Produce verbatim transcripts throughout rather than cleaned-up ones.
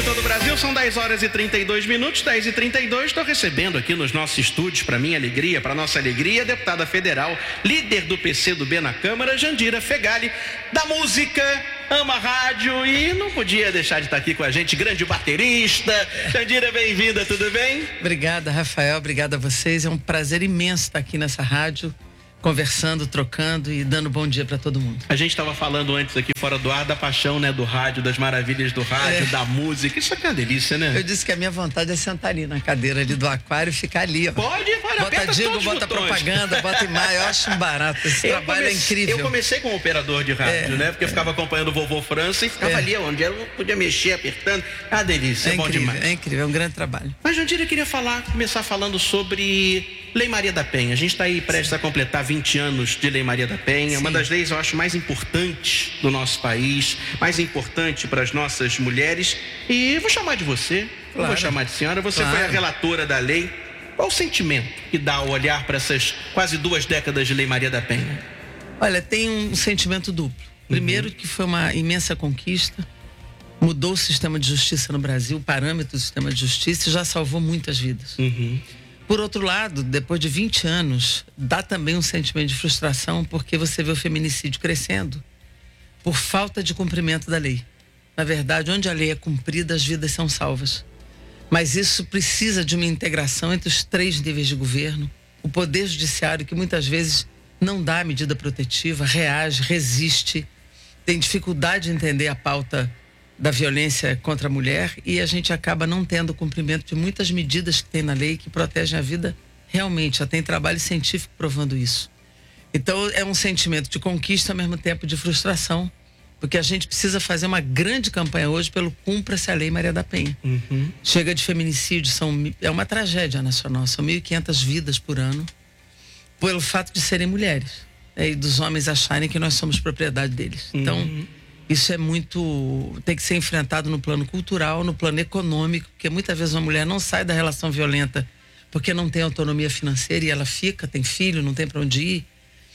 de todo o Brasil, são dez horas e trinta e dois minutos, dez e trinta e dois. Estou recebendo aqui nos nossos estúdios, para minha alegria, para nossa alegria, a deputada federal, líder do P C do B na Câmara, Jandira Fegali, da música, ama rádio e não podia deixar de estar aqui com a gente, grande baterista. Jandira, bem-vinda, tudo bem? Obrigada, Rafael, obrigada a vocês. É um prazer imenso estar aqui nessa rádio, conversando, trocando e dando bom dia para todo mundo. A gente estava falando antes aqui fora do ar da paixão, né, do rádio, das maravilhas do rádio, é. da música. Isso aqui é uma delícia, né? Eu disse que a minha vontade é sentar ali na cadeira ali do aquário e ficar ali, ó. Pode, pode, bota digo, bota propaganda, bota imagem. Eu acho um barato. Esse eu trabalho comecei, é incrível. Eu comecei como operador de rádio, é, né? Porque é. eu ficava acompanhando o Vovô França e ficava é. ali onde eu podia mexer, apertando. É uma delícia, é, é bom incrível, demais. É incrível, é um grande trabalho. Mas, Jandira, eu queria falar, começar falando sobre Lei Maria da Penha. A gente está aí prestes a completar vinte anos de Lei Maria da Penha. Sim. Uma das leis, eu acho, mais importantes do nosso país, mais importante para as nossas mulheres. E vou chamar de você, claro. vou chamar de senhora. Você claro. foi a relatora da lei. Qual o sentimento que dá ao olhar para essas quase duas décadas de Lei Maria da Penha? Olha, tem um sentimento duplo. Primeiro, uhum. que foi uma imensa conquista. Mudou o sistema de justiça no Brasil, o parâmetro do sistema de justiça, e já salvou muitas vidas. Uhum. Por outro lado, depois de vinte anos, dá também um sentimento de frustração, porque você vê o feminicídio crescendo por falta de cumprimento da lei. Na verdade, onde a lei é cumprida, as vidas são salvas. Mas isso precisa de uma integração entre os três níveis de governo, o poder judiciário, que muitas vezes não dá a medida protetiva, reage, resiste, tem dificuldade de entender a pauta da violência contra a mulher, e a gente acaba não tendo o cumprimento de muitas medidas que tem na lei que protegem a vida realmente. Já tem trabalho científico provando isso. Então é um sentimento de conquista ao mesmo tempo de frustração, porque a gente precisa fazer uma grande campanha hoje pelo cumpra-se a Lei Maria da Penha. Uhum. Chega de feminicídio, são, é uma tragédia nacional, são mil e quinhentas vidas por ano, pelo fato de serem mulheres, né, e dos homens acharem que nós somos propriedade deles. Então, uhum. isso é muito... tem que ser enfrentado no plano cultural, no plano econômico, porque muitas vezes uma mulher não sai da relação violenta porque não tem autonomia financeira e ela fica, tem filho, não tem para onde ir.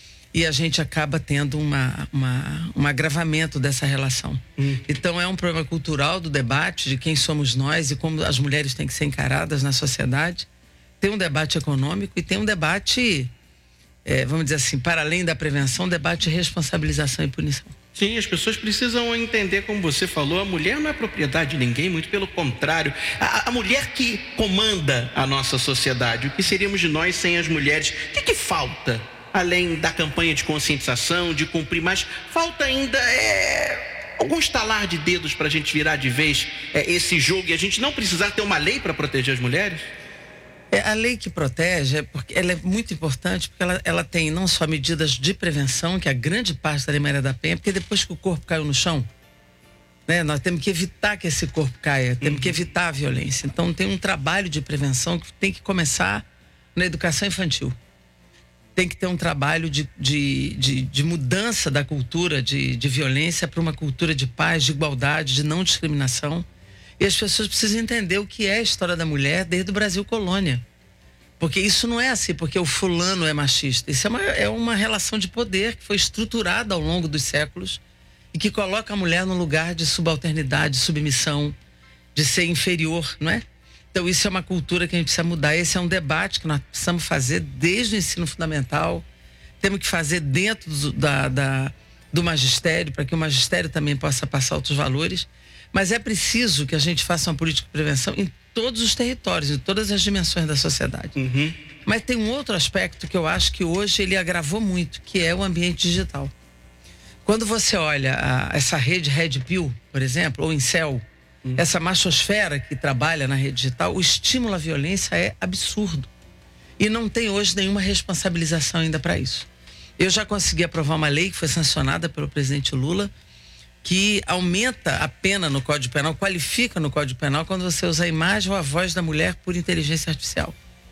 E a gente acaba tendo uma, uma, um agravamento dessa relação. Hum. Então é um problema cultural do debate de quem somos nós e como as mulheres têm que ser encaradas na sociedade. Tem um debate econômico e tem um debate, é, vamos dizer assim, para além da prevenção, um debate de responsabilização e punição. Sim, as pessoas precisam entender, como você falou, a mulher não é propriedade de ninguém, muito pelo contrário. A, a mulher que comanda a nossa sociedade. O que seríamos de nós sem as mulheres? O que, que falta? Além da campanha de conscientização, de cumprir, mas falta ainda é, algum estalar de dedos para a gente virar de vez é, esse jogo e a gente não precisar ter uma lei para proteger as mulheres? É, a lei que protege, é porque ela é muito importante, porque ela, ela tem não só medidas de prevenção, que é a grande parte da Lei Maria da Penha, porque depois que o corpo caiu no chão, né, nós temos que evitar que esse corpo caia, temos uhum. que evitar a violência. Então tem um trabalho de prevenção que tem que começar na educação infantil. Tem que ter um trabalho de, de, de, de mudança da cultura de, de violência para uma cultura de paz, de igualdade, de não discriminação. E as pessoas precisam entender o que é a história da mulher desde o Brasil colônia. Porque isso não é assim, porque o fulano é machista. Isso é uma, é uma relação de poder que foi estruturada ao longo dos séculos e que coloca a mulher num lugar de subalternidade, submissão, de ser inferior, não é? Então isso é uma cultura que a gente precisa mudar. Esse é um debate que nós precisamos fazer desde o ensino fundamental. Temos que fazer dentro do, da, da, do magistério, para que o magistério também possa passar outros valores. Mas é preciso que a gente faça uma política de prevenção em todos os territórios, em todas as dimensões da sociedade. Uhum. Mas tem um outro aspecto que eu acho que hoje ele agravou muito, que é o ambiente digital. Quando você olha a, essa rede Red Pill, por exemplo, ou Incel, uhum. essa machosfera que trabalha na rede digital, o estímulo à violência é absurdo. E não tem hoje nenhuma responsabilização ainda para isso. Eu já consegui aprovar uma lei que foi sancionada pelo presidente Lula, que aumenta a pena no Código Penal, qualifica no Código Penal quando você usa a imagem ou a voz da mulher por inteligência artificial.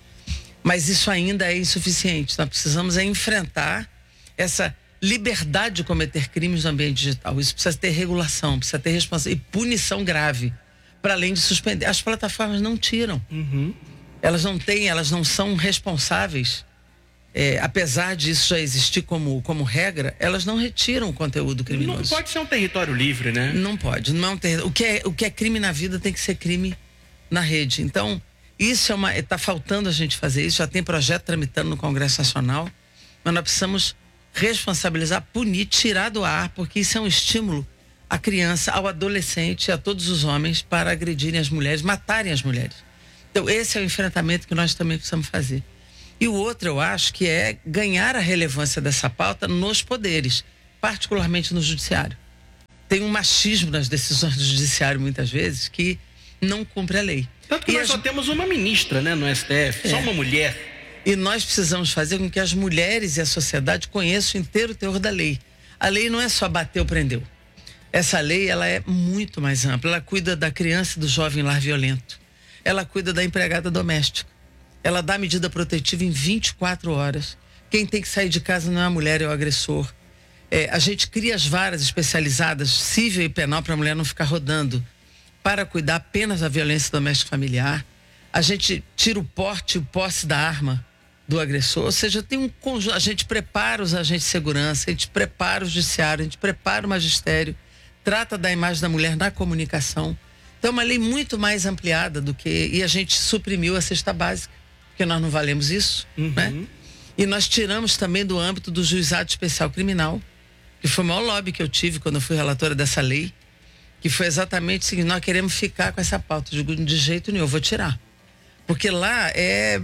Mas isso ainda é insuficiente. Nós precisamos é enfrentar essa liberdade de cometer crimes no ambiente digital. Isso precisa ter regulação, precisa ter responsabilidade e punição grave, para além de suspender. As plataformas não tiram. Uhum. Elas não têm, elas não são responsáveis é, apesar disso já existir como, como regra, elas não retiram o conteúdo criminoso. Não pode ser um território livre, né? Não pode. Não é um ter... o, que é, o que é crime na vida tem que ser crime na rede. Então, isso é uma... está faltando a gente fazer isso. Já tem projeto tramitando no Congresso Nacional. Mas nós precisamos responsabilizar, punir, tirar do ar, porque isso é um estímulo à criança, ao adolescente, a todos os homens para agredirem as mulheres, matarem as mulheres. Então, esse é o enfrentamento que nós também precisamos fazer. E o outro, eu acho, que é ganhar a relevância dessa pauta nos poderes, particularmente no judiciário. Tem um machismo nas decisões do judiciário, muitas vezes, que não cumpre a lei. Tanto que e nós as... só temos uma ministra, né, no S T F, é. Só uma mulher. E nós precisamos fazer com que as mulheres e a sociedade conheçam o inteiro teor da lei. A lei não é só bater ou prendeu. Essa lei, ela é muito mais ampla. Ela cuida da criança e do jovem lar violento. Ela cuida da empregada doméstica. Ela dá medida protetiva em vinte e quatro horas. Quem tem que sair de casa não é a mulher, é o agressor. É, a gente cria as varas especializadas, civil e penal, para a mulher não ficar rodando, para cuidar apenas da violência doméstica familiar. A gente tira o porte e o posse da arma do agressor. Ou seja, tem um conjunto. A gente prepara os agentes de segurança, a gente prepara o judiciário, a gente prepara o magistério, trata da imagem da mulher na comunicação. Então, é uma lei muito mais ampliada do que... E a gente suprimiu a cesta básica, porque nós não valemos isso, uhum. né? E nós tiramos também do âmbito do Juizado Especial Criminal, que foi o maior lobby que eu tive quando eu fui relatora dessa lei, que foi exatamente o seguinte: nós queremos ficar com essa pauta. Eu digo, de jeito nenhum, eu vou tirar. Porque lá é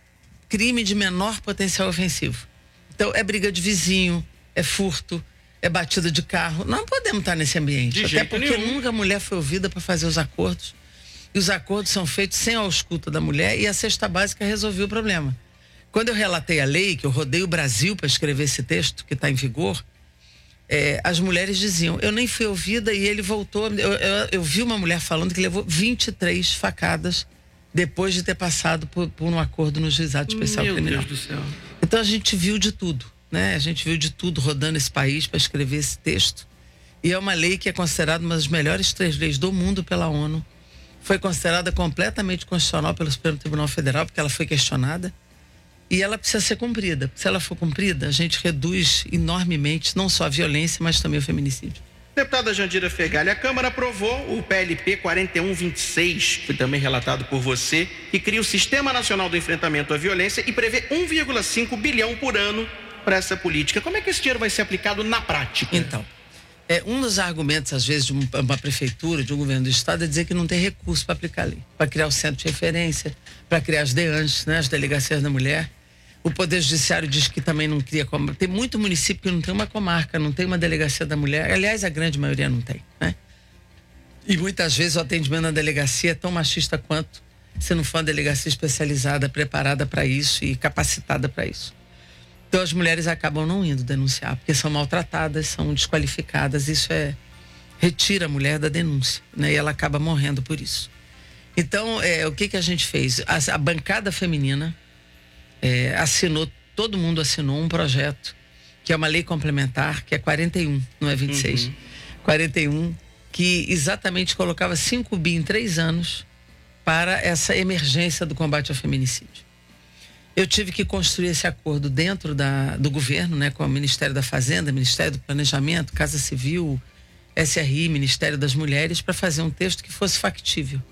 crime de menor potencial ofensivo. Então, é briga de vizinho, é furto, é batida de carro. Não podemos estar nesse ambiente. De Até jeito porque nenhum. nunca a mulher foi ouvida para fazer os acordos. E os acordos são feitos sem a ausculta da mulher, e a cesta básica resolveu o problema. Quando eu relatei a lei, que eu rodei o Brasil para escrever esse texto que está em vigor, é, as mulheres diziam, eu nem fui ouvida, e ele voltou. Eu, eu, eu vi uma mulher falando que levou vinte e três facadas depois de ter passado por, por um acordo no Juizado Especial Meu Criminal. Deus do céu. Então a gente viu de tudo, né? A gente viu de tudo rodando esse país para escrever esse texto. E é uma lei que é considerada uma das melhores três leis do mundo pela ONU. Foi considerada completamente constitucional pelo Supremo Tribunal Federal, porque ela foi questionada. E ela precisa ser cumprida. Se ela for cumprida, a gente reduz enormemente não só a violência, mas também o feminicídio. Deputada Jandira Fegali, a Câmara aprovou o P L P quarenta e um vinte e seis, que foi também relatado por você, que cria o Sistema Nacional do Enfrentamento à Violência e prevê um vírgula cinco bilhão por ano para essa política. Como é que esse dinheiro vai ser aplicado na prática? Então, é, um dos argumentos, às vezes, de uma prefeitura, de um governo do estado, é dizer que não tem recurso para aplicar a lei, para criar o centro de referência, para criar as DEANs, né, as delegacias da mulher. O Poder Judiciário diz que também não cria. Tem muito município que não tem uma comarca, não tem uma delegacia da mulher. Aliás, a grande maioria não tem, né? E muitas vezes o atendimento na delegacia é tão machista quanto se não for uma delegacia especializada, preparada para isso e capacitada para isso. Então as mulheres acabam não indo denunciar, porque são maltratadas, são desqualificadas. Isso é retira a mulher da denúncia, né? E ela acaba morrendo por isso. Então, é, o que que a gente fez? A, a bancada feminina é, assinou, todo mundo assinou um projeto, que é uma lei complementar, que é quarenta e um, não é vinte e seis. Uhum. quarenta e um, que exatamente colocava cinco bi em três anos para essa emergência do combate ao feminicídio. Eu tive que construir esse acordo dentro da, do governo, né, com o Ministério da Fazenda, Ministério do Planejamento, Casa Civil, S R I, Ministério das Mulheres, para fazer um texto que fosse factível.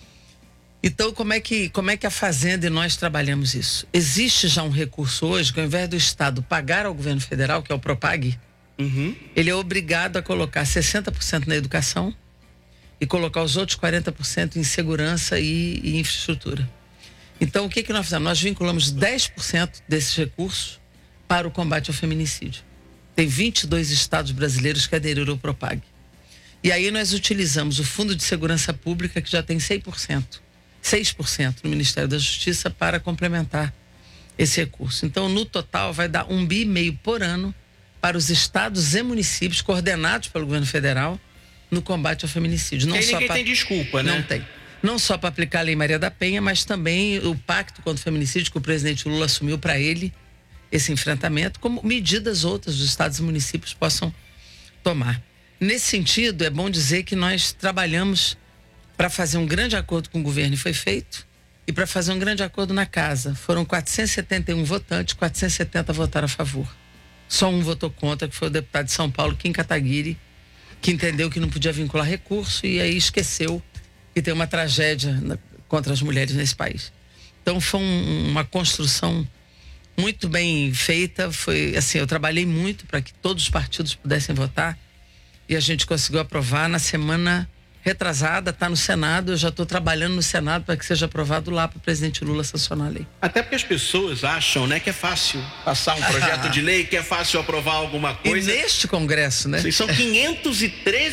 Então, como é, que, como é que a Fazenda e nós trabalhamos isso? Existe já um recurso hoje que, ao invés do Estado pagar ao governo federal, que é o Propag, uhum. ele é obrigado a colocar sessenta por cento na educação e colocar os outros quarenta por cento em segurança e, e infraestrutura. Então, o que, que nós fizemos? Nós vinculamos dez por cento desses recursos para o combate ao feminicídio. Tem vinte e dois estados brasileiros que aderiram ao Propag. E aí nós utilizamos o Fundo de Segurança Pública, que já tem seis por cento, seis por cento no Ministério da Justiça, para complementar esse recurso. Então, no total, vai dar um bi e meio por ano para os estados e municípios coordenados pelo governo federal no combate ao feminicídio. Não e aí só ninguém pra... tem desculpa, né? Não tem. Não só para aplicar a Lei Maria da Penha, mas também o Pacto contra o Feminicídio, que o presidente Lula assumiu para ele, esse enfrentamento, como medidas outras dos estados e municípios possam tomar. Nesse sentido, é bom dizer que nós trabalhamos para fazer um grande acordo com o governo, e foi feito, e para fazer um grande acordo na casa. Foram quatrocentos e setenta e um votantes, quatrocentos e setenta votaram a favor. Só um votou contra, que foi o deputado de São Paulo, Kim Kataguiri, que entendeu que não podia vincular recurso e aí esqueceu que tem uma tragédia na, contra as mulheres nesse país. Então foi um, uma construção muito bem feita. Foi assim, eu trabalhei muito para que todos os partidos pudessem votar e a gente conseguiu aprovar na semana retrasada, está no Senado. Eu já estou trabalhando no Senado para que seja aprovado lá para o presidente Lula sancionar a lei. Até porque as pessoas acham, né, que é fácil passar um projeto de lei, que é fácil aprovar alguma coisa. E neste Congresso, né? São quinhentos e treze